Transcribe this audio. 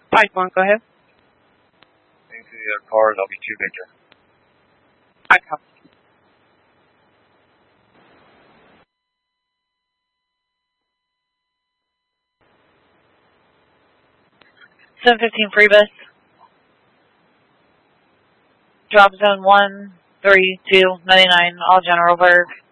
5-1, go ahead. Into your cars, I'll be 2 Victor. I copy. Free bus. Drop zone 13299, all general bird.